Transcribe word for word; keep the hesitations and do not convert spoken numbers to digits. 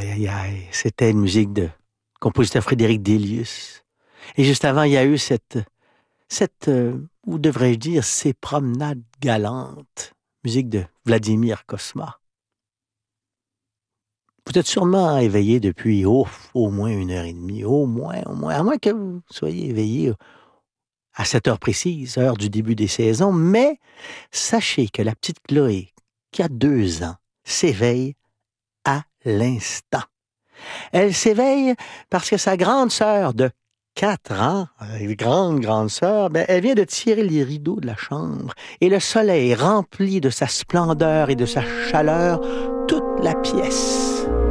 Aïe, aïe, aïe. C'était une musique de compositeur Frédéric Delius. Et juste avant, il y a eu cette, cette euh, ou devrais-je dire, ces promenades galantes. Musique de Vladimir Cosma. Vous êtes sûrement éveillé depuis oh, au moins une heure et demie, au moins, au moins, à moins que vous soyez éveillé à cette heure précise, heure du début des saisons, mais sachez que la petite Chloé, qui a deux ans, s'éveille à l'instant. Elle s'éveille parce que sa grande sœur de quatre ans, une grande, grande sœur, ben, elle vient de tirer les rideaux de la chambre et le soleil remplit de sa splendeur et de sa chaleur toute la pièce.